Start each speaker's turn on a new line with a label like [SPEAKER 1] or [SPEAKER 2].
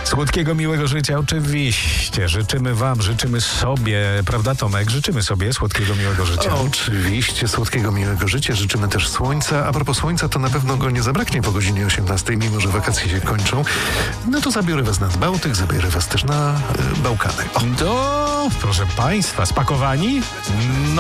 [SPEAKER 1] Słodkiego, miłego życia oczywiście. Życzymy wam, życzymy sobie, prawda Tomek? Życzymy sobie słodkiego, miłego życia.
[SPEAKER 2] Oczywiście, słodkiego, miłego życia. Życzymy też słońca. A propos słońca, to na pewno go nie zabraknie po godzinie 18, mimo że wakacje się kończą. No to zabiorę was nad Bałtyk, zabiorę was też na Bałkany.
[SPEAKER 1] To, proszę państwa, spakowani?